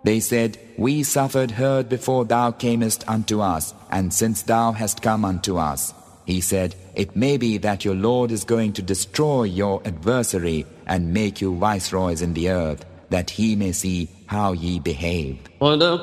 They said, We suffered hurt before thou camest unto us, and since thou hast come unto us. He said, It may be that your Lord is going to destroy your adversary and make you viceroys in the earth, that he may see how ye behave.